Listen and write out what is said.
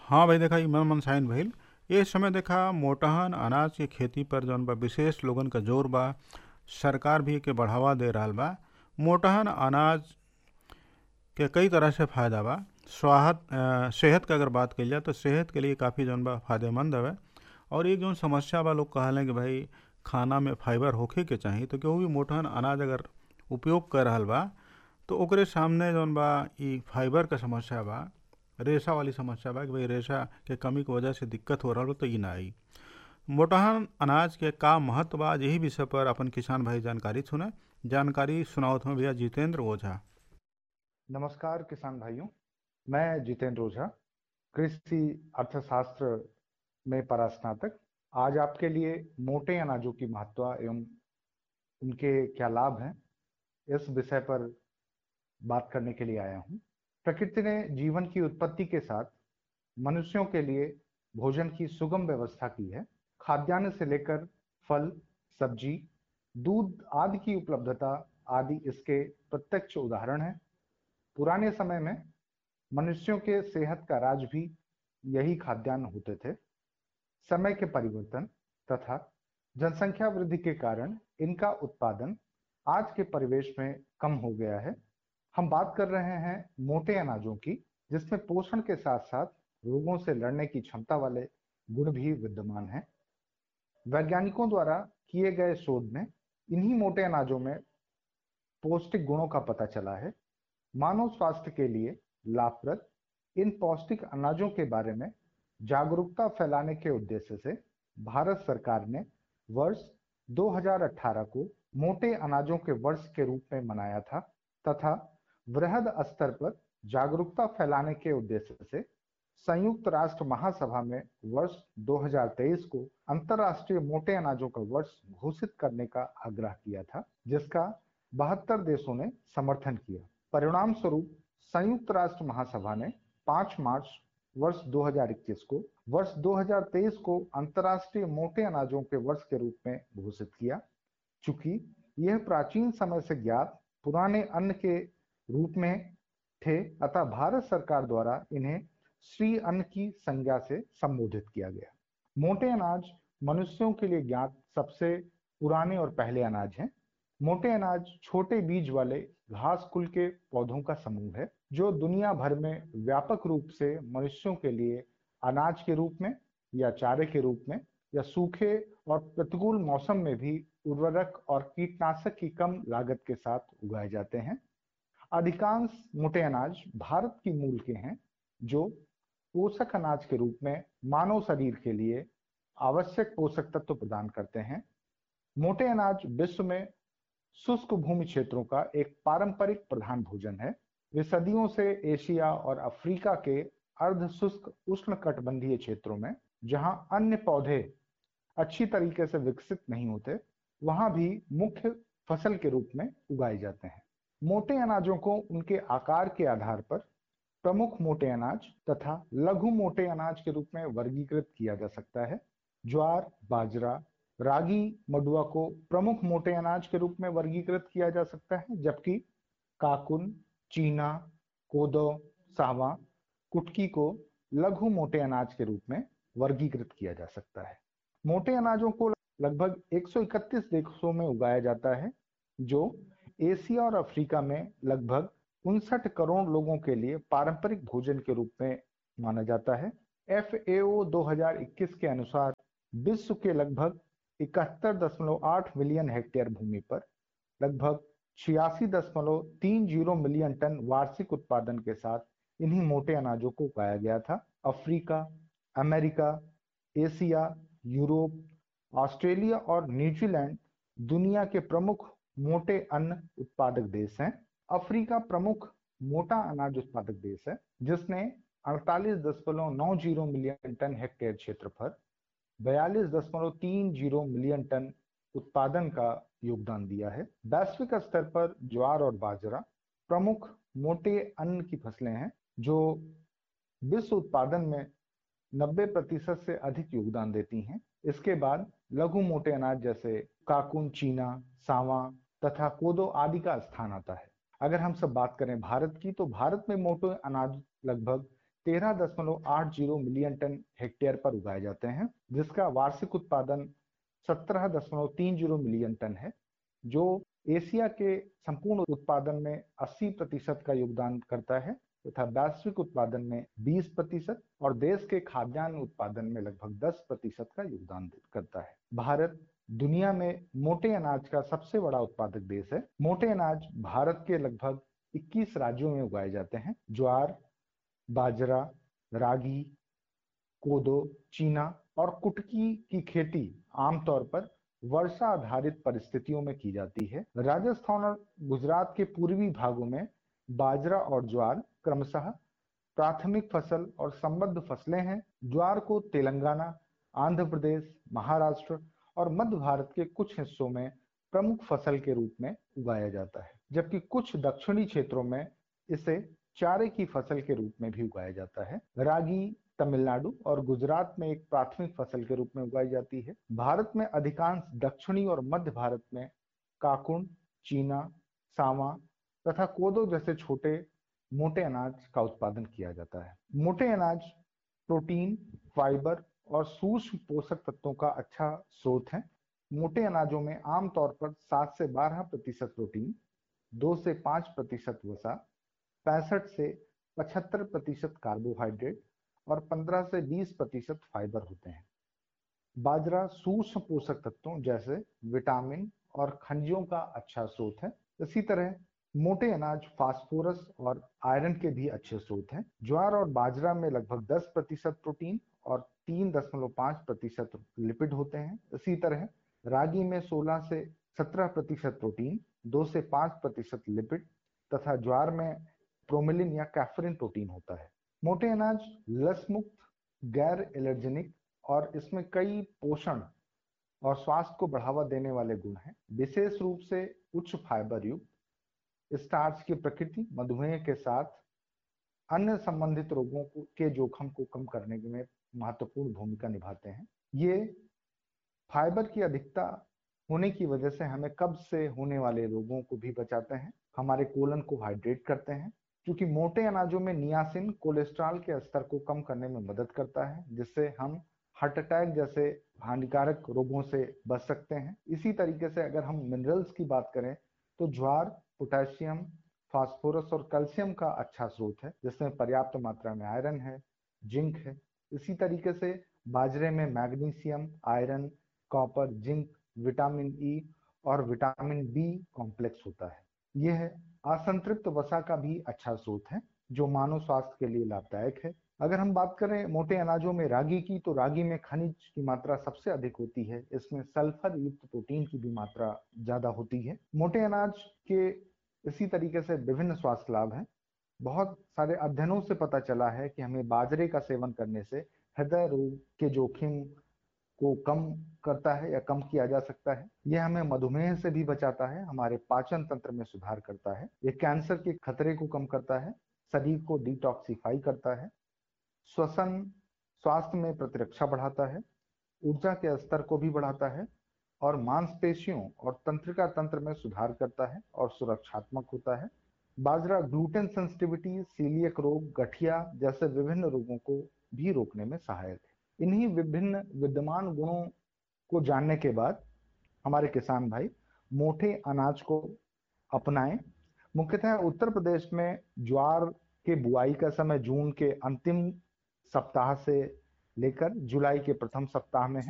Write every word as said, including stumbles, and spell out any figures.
हाँ भाई, देखा ई मन मनसाइन भइल। ये समय देखा मोटहन अनाज के खेती पर जौन बा विशेष लोगन का जोर बा। सरकार भी के बढ़ावा दे रहल बा। मोटहन अनाज के कई तरह से फायदा बा। स्वास्थ्य अ, सेहत का अगर बात कइल जाए तो सेहत के लिए काफ़ी जौन बा फायदेमंद हवे। और एक जौन समस्या बा, लोग कहले कि भाई खाना में फाइबर होखे के चाही, तो केहू भी मोटहन अनाज अगर उपयोग कर रहल बा तो ओकरे सामने जौन बा ई फाइबर का समस्या बा, रेशा वाली समस्या बा कि भाई रेशा के कमी की वजह से दिक्कत हो रहल बा, तो ई ना आई। मोटहन अनाज के का महत्व बा, यही विषय पर अपन किसान भाई जानकारी सुने। जानकारी सुनावत में भैया जितेंद्र ओझा। नमस्कार किसान भाइयों, मैं जितेंद्र ओझा, कृषि अर्थशास्त्र में परास्नातक। आज आपके लिए मोटे अनाजों की महत्व एवं उनके क्या लाभ हैं, इस विषय पर बात करने के लिए आया हूँ। प्रकृति ने जीवन की उत्पत्ति के साथ मनुष्यों के लिए भोजन की सुगम व्यवस्था की है। खाद्यान्न से लेकर फल, सब्जी, दूध आदि की उपलब्धता आदि इसके प्रत्यक्ष उदाहरण हैं। पुराने समय में मनुष्यों के सेहत का राज भी यही खाद्यान्न होते थे। समय के परिवर्तन तथा जनसंख्या वृद्धि के कारण इनका उत्पादन आज के परिवेश में कम हो गया है। हम बात कर रहे हैं मोटे अनाजों की, जिसमें पोषण के साथ साथ रोगों से लड़ने की क्षमता वाले गुण भी विद्यमान हैं। वैज्ञानिकों द्वारा किए गए शोध में इन्हीं मोटे अनाजों में पौष्टिक गुणों का पता चला है। मानव स्वास्थ्य के लिए लाभप्रद इन पौष्टिक अनाजों के बारे में जागरूकता फैलाने के उद्देश्य से भारत सरकार ने वर्ष दो हज़ार अठारह को मोटे अनाजों के वर्ष के रूप में मनाया था तथा वृहद स्तर पर जागरूकता फैलाने के उद्देश्य से संयुक्त राष्ट्र महासभा में वर्ष दो हज़ार तेईस को अंतर्राष्ट्रीय मोटे अनाजों का वर्ष घोषित करने का आग्रह किया था, जिसका बहत्तर देशों ने समर्थन किया। परिणाम स्वरूप संयुक्त राष्ट्र महासभा ने पाँच मार्च वर्ष दो हज़ार इक्कीस को वर्ष दो हज़ार तेईस को अंतर्राष्ट्रीय मोटे अनाजों के वर्ष के रूप में घोषित किया। चूंकि यह प्राचीन समय से ज्ञात पुराने अन्न के रूप में थे, अतः भारत सरकार द्वारा इन्हें श्री अन्न की संज्ञा से संबोधित किया गया। मोटे अनाज मनुष्यों के लिए ज्ञात सबसे पुराने और पहले अनाज हैं। मोटे अनाज छोटे बीज वाले घास कुल के पौधों का समूह है, जो दुनिया भर में व्यापक रूप से मनुष्यों के लिए अनाज के रूप में या चारे के रूप में या सूखे और प्रतिकूल मौसम में भी उर्वरक और कीटनाशक की कम लागत के साथ उगाए जाते हैं। अधिकांश मोटे अनाज भारत की मूल के हैं, जो पोषक अनाज के रूप में मानव शरीर के लिए आवश्यक पोषक तत्व प्रदान करते हैं। मोटे अनाज विश्व में शुष्क भूमि क्षेत्रों का एक पारंपरिक प्रधान भोजन है। वे सदियों से एशिया और अफ्रीका के अर्ध शुष्क उष्णकटिबंधीय क्षेत्रों में, जहां अन्य पौधे अच्छी तरीके से विकसित नहीं होते, वहां भी मुख्य फसल के रूप में उगाए जाते हैं। मोटे अनाजों को उनके आकार के आधार पर प्रमुख मोटे अनाज तथा लघु मोटे अनाज के रूप में वर्गीकृत किया जा सकता है। ज्वार, बाजरा, रागी, मडुआ को प्रमुख मोटे अनाज के रूप में वर्गीकृत किया जा सकता है, जबकि काकुन, चीना, कोदो, सावा, कुटकी को लघु मोटे अनाज के रूप में वर्गीकृत किया जा सकता है। मोटे अनाजों को लगभग एक सौ इकतीस देशों में उगाया जाता है, जो एशिया और अफ्रीका में लगभग उनसठ करोड़ लोगों के लिए पारंपरिक भोजन के रूप में माना जाता है। एफ ए ओ दो हज़ार इक्कीस के अनुसार विश्व के लगभग इकहत्तर दशमलव आठ मिलियन हेक्टेयर भूमि पर लगभग छियासी दशमलव तीन जीरो मिलियन टन वार्षिक उत्पादन के साथ इन्हीं मोटे अनाजों को उगाया गया था। Africa, America, Asia, Europe, Australia और न्यूजीलैंड दुनिया के प्रमुख मोटे अन्न उत्पादक देश हैं। अफ्रीका प्रमुख मोटा अनाज उत्पादक देश है, जिसने अड़तालीस दशमलव नौ जीरो मिलियन टन हेक्टेयर क्षेत्र पर बयालीस दशमलव तीन जीरो मिलियन टन उत्पादन का योगदान दिया है। वैश्विक स्तर पर ज्वार और बाजरा प्रमुख मोटे अन्न की फसलें हैं, जो विश्व उत्पादन में नब्बे प्रतिशत से अधिक योगदान देती हैं। इसके बाद लघु मोटे अनाज जैसे काकुन, चीना, सावा तथा कोदो आदि का स्थान आता है। अगर हम सब बात करें भारत की, तो भारत में मोटे अनाज लगभग तेरह दशमलव आठ जीरो मिलियन टन हेक्टेयर पर उगाए जाते हैं, जिसका वार्षिक उत्पादन सत्रह दशमलव तीन जीरो मिलियन टन है, जो एशिया के संपूर्ण उत्पादन में अस्सी प्रतिशत का योगदान करता है तथा वैश्विक उत्पादन में बीस प्रतिशत और देश के खाद्यान्न उत्पादन में लगभग दस प्रतिशत का योगदान करता है। भारत दुनिया में मोटे अनाज का सबसे बड़ा उत्पादक देश है। मोटे अनाज भारत के लगभग इक्कीस राज्यों में उगाए जाते हैं। ज्वार, बाजरा, रागी, कोदो, चीना और कुटकी की खेती आमतौर पर वर्षा आधारित परिस्थितियों में की जाती है। राजस्थान और गुजरात के पूर्वी भागों में बाजरा और ज्वार क्रमशः प्राथमिक फसल और संबद्ध फसलें हैं। ज्वार को तेलंगाना, आंध्र प्रदेश, महाराष्ट्र और मध्य भारत के कुछ हिस्सों में प्रमुख फसल के रूप में उगाया जाता है, जबकि कुछ दक्षिणी क्षेत्रों में इसे चारे की फसल के रूप में भी उगाया जाता है। रागी तमिलनाडु और गुजरात में एक प्राथमिक फसल के रूप में उगाई जाती है। भारत में अधिकांश दक्षिणी और मध्य भारत में काकुण, चीना, सावा तथा कोदो जैसे छोटे मोटे अनाज का उत्पादन किया जाता है। मोटे अनाज प्रोटीन, फाइबर और सूक्ष्म पोषक तत्वों का अच्छा स्रोत है। मोटे अनाजों में आमतौर पर सात से बारह प्रतिशत प्रोटीन, दो से पाँच प्रतिशत वसा, पैंसठ से पचहत्तर प्रतिशत कार्बोहाइड्रेट और पंद्रह से बीस प्रतिशत फाइबर होते हैं। बाजरा सूक्ष्म पोषक तत्वों जैसे विटामिन और खनिजों का अच्छा स्रोत है। इसी तरह मोटे अनाज फास्फोरस और आयरन के भी अच्छे स्रोत हैं। ज्वार और बाजरा में लगभग दस प्रतिशत प्रोटीन और तीन दशमलव पाँच प्रतिशत लिपिड होते हैं। इसी तरह रागी में सोलह से सत्रह प्रतिशत प्रोटीन, दो से पाँच प्रतिशत लिपिड तथा ज्वार में प्रोमिलिन या कैफरीन प्रोटीन होता है। मोटे अनाज लस मुक्त, गैर एलर्जेनिक और इसमें कई पोषण और स्वास्थ्य को बढ़ावा देने वाले गुण हैं। विशेष रूप से उच्च फाइबर युक्त स्टार्च की प्रकृति मधुमेह के साथ अन्य संबंधित रोगों को के जोखिम को कम करने में महत्वपूर्ण भूमिका निभाते हैं। ये फाइबर की अधिकता होने की वजह से हमें कब्ज से होने वाले रोगों को भी बचाते हैं, हमारे कोलन को हाइड्रेट करते हैं। क्योंकि मोटे अनाजों में नियासिन कोलेस्ट्रॉल के स्तर को कम करने में मदद करता है, जिससे हम हार्ट अटैक जैसे हानिकारक रोगों से बच सकते हैं। इसी तरीके से अगर हम मिनरल्स की बात करें तो ज्वार पोटेशियम, फास्फोरस और कैल्शियम का अच्छा स्रोत है, जिसमें पर्याप्त मात्रा में आयरन है, जिंक है। इसी तरीके से बाजरे में magnesium, iron, copper, zinc, vitamin E और विटामिन बी कॉम्प्लेक्स होता है। यह असंतृप्त वसा का भी अच्छा स्रोत है, जो मानव स्वास्थ्य के लिए लाभदायक है। अगर हम बात करें मोटे अनाजों में रागी की, तो रागी में खनिज की मात्रा सबसे अधिक होती है। इसमें सल्फर युक्त प्रोटीन की भी मात्रा ज्यादा होती है। मोटे अनाज के इसी तरीके से विभिन्न स्वास्थ्य लाभ हैं। बहुत सारे अध्ययनों से पता चला है कि हमें बाजरे का सेवन करने से हृदय रोग के जोखिम को कम करता है या कम किया जा सकता है। यह हमें मधुमेह से भी बचाता है, हमारे पाचन तंत्र में सुधार करता है, यह कैंसर के खतरे को कम करता है, शरीर को डिटॉक्सिफाई करता है, श्वसन स्वास्थ्य में प्रतिरक्षा बढ़ाता है, ऊर्जा के स्तर को भी बढ़ाता है और मांसपेशियों और तंत्रिका तंत्र में सुधार करता है और सुरक्षात्मक होता है। बाजरा ग्लूटेन सेंसिटिविटी, सीलियक रोग, गठिया जैसे विभिन्न रोगों को भी रोकने में सहायक है। इन्हीं विभिन्न विद्यमान गुणों को जानने के बाद हमारे किसान भाई मोटे अनाज को अपनाएं। मुख्यतः उत्तर प्रदेश में ज्वार के बुआई का समय जून के अंतिम सप्ताह से लेकर जुलाई के प्रथम सप्ताह में है।